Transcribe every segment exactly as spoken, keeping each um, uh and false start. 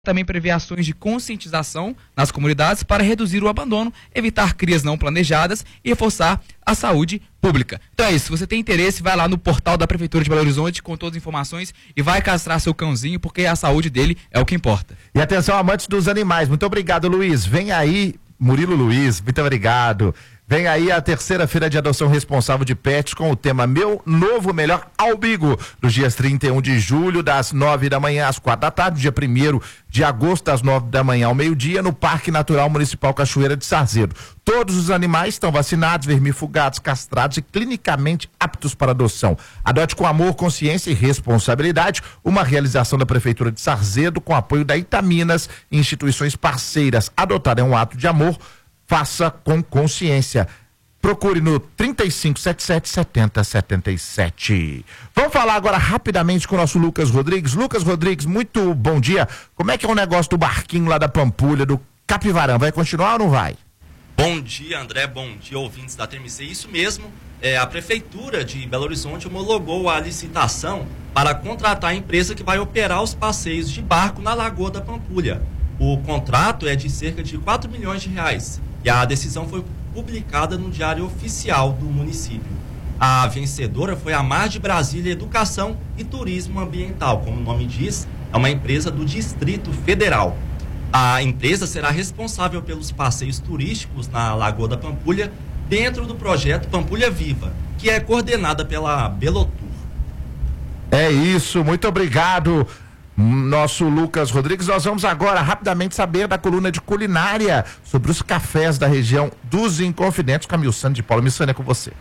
também prevê ações de conscientização nas comunidades para reduzir o abandono, evitar crias não planejadas e reforçar a saúde pública. Então é isso, se você tem interesse, vai lá no portal da Prefeitura de Belo Horizonte com todas as informações e vai castrar seu cãozinho, porque a saúde dele é o que importa. E atenção, amantes dos animais, muito obrigado, Luiz. Vem aí, Murilo Luiz, muito obrigado. Vem aí a terceira feira de adoção responsável de pets com o tema Meu Novo Melhor Albigo, nos dias trinta e um de julho, das nove da manhã às quatro da tarde, dia primeiro de agosto, das nove da manhã ao meio-dia, no Parque Natural Municipal Cachoeira de Sarzedo. Todos os animais estão vacinados, vermifugados, castrados e clinicamente aptos para adoção. Adote com amor, consciência e responsabilidade, uma realização da Prefeitura de Sarzedo com apoio da Itaminas e instituições parceiras. Adotar é um ato de amor. Faça com consciência. Procure no trinta e cinco, setenta e sete, setenta, setenta e sete. Vamos falar agora rapidamente com o nosso Lucas Rodrigues. Lucas Rodrigues, muito bom dia. Como é que é o negócio do barquinho lá da Pampulha, do Capivarão? Vai continuar ou não vai? Bom dia, André. Bom dia, ouvintes da T M C. Isso mesmo. É, a Prefeitura de Belo Horizonte homologou a licitação para contratar a empresa que vai operar os passeios de barco na Lagoa da Pampulha. O contrato é de cerca de quatro milhões de reais. E a decisão foi publicada no Diário Oficial do município. A vencedora foi a Mar de Brasília Educação e Turismo Ambiental. Como o nome diz, é uma empresa do Distrito Federal. A empresa será responsável pelos passeios turísticos na Lagoa da Pampulha, dentro do projeto Pampulha Viva, que é coordenada pela Belotur. É isso, muito obrigado, nosso Lucas Rodrigues. Nós vamos agora rapidamente saber da coluna de culinária sobre os cafés da região dos Inconfidentes com a Milsane de Paula. Milsane, é com você.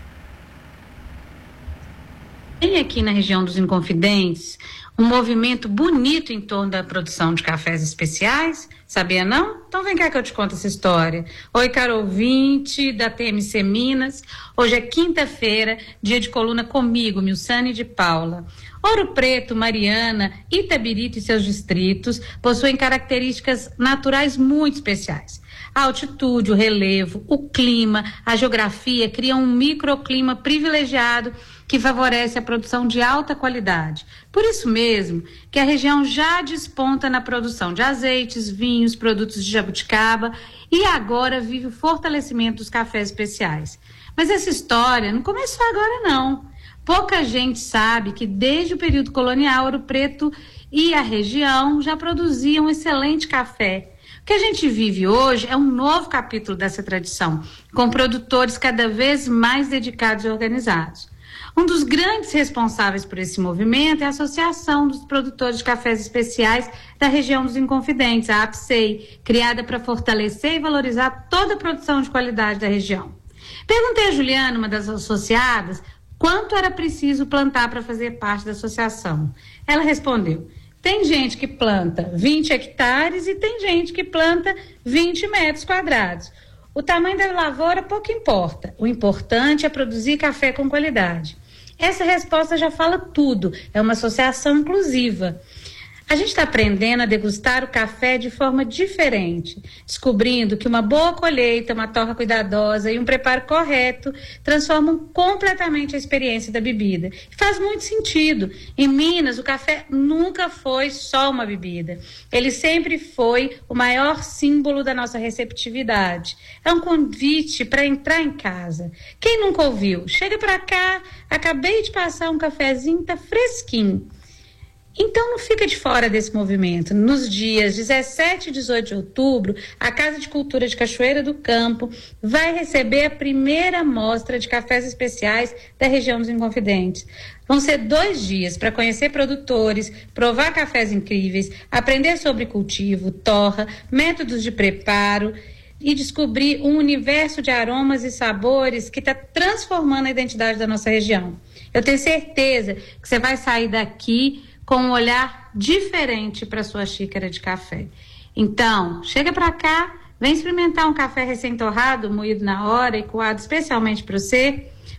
Tem aqui na região dos Inconfidentes um movimento bonito em torno da produção de cafés especiais, sabia não? Então vem cá que eu te conto essa história. Oi, caro ouvinte da T M C Minas, hoje é quinta-feira, dia de coluna comigo, Milsane de Paula. Ouro Preto, Mariana, Itabirito e seus distritos possuem características naturais muito especiais. A altitude, o relevo, o clima, a geografia criam um microclima privilegiado que favorece a produção de alta qualidade. Por isso mesmo que a região já desponta na produção de azeites, vinhos, produtos de jabuticaba e agora vive o fortalecimento dos cafés especiais. Mas essa história não começou agora não. Pouca gente sabe que desde o período colonial, Ouro Preto e a região já produziam um excelente café. O que a gente vive hoje é um novo capítulo dessa tradição, com produtores cada vez mais dedicados e organizados. Um dos grandes responsáveis por esse movimento é a Associação dos Produtores de Cafés Especiais da região dos Inconfidentes, a APSEI, criada para fortalecer e valorizar toda a produção de qualidade da região. Perguntei a Juliana, uma das associadas, quanto era preciso plantar para fazer parte da associação. Ela respondeu: tem gente que planta vinte hectares e tem gente que planta vinte metros quadrados. O tamanho da lavoura pouco importa. O importante é produzir café com qualidade. Essa resposta já fala tudo. É uma associação inclusiva. A gente está aprendendo a degustar o café de forma diferente, descobrindo que uma boa colheita, uma torra cuidadosa e um preparo correto transformam completamente a experiência da bebida. E faz muito sentido. Em Minas, o café nunca foi só uma bebida. Ele sempre foi o maior símbolo da nossa receptividade. É um convite para entrar em casa. Quem nunca ouviu? Chega para cá, acabei de passar um cafezinho, tá fresquinho. Então não fica de fora desse movimento. Nos dias dezessete e dezoito de outubro, a Casa de Cultura de Cachoeira do Campo vai receber a primeira mostra de cafés especiais da região dos Inconfidentes. Vão ser dois dias para conhecer produtores, provar cafés incríveis, aprender sobre cultivo, torra, métodos de preparo e descobrir um universo de aromas e sabores que está transformando a identidade da nossa região. Eu tenho certeza que você vai sair daqui com um olhar diferente para sua xícara de café. Então, chega para cá, vem experimentar um café recém-torrado, moído na hora e coado especialmente para você.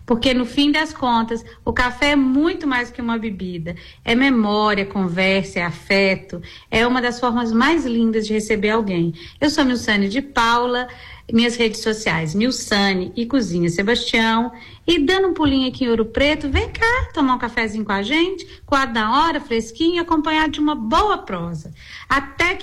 Porque no fim das contas, o café é muito mais que uma bebida. É memória, conversa, é afeto. É uma das formas mais lindas de receber alguém. Eu sou Milsane de Paula, minhas redes sociais, Milsane e Cozinha Sebastião. E dando um pulinho aqui em Ouro Preto, vem cá tomar um cafezinho com a gente, quatro da hora, fresquinho, acompanhado de uma boa prosa. Até que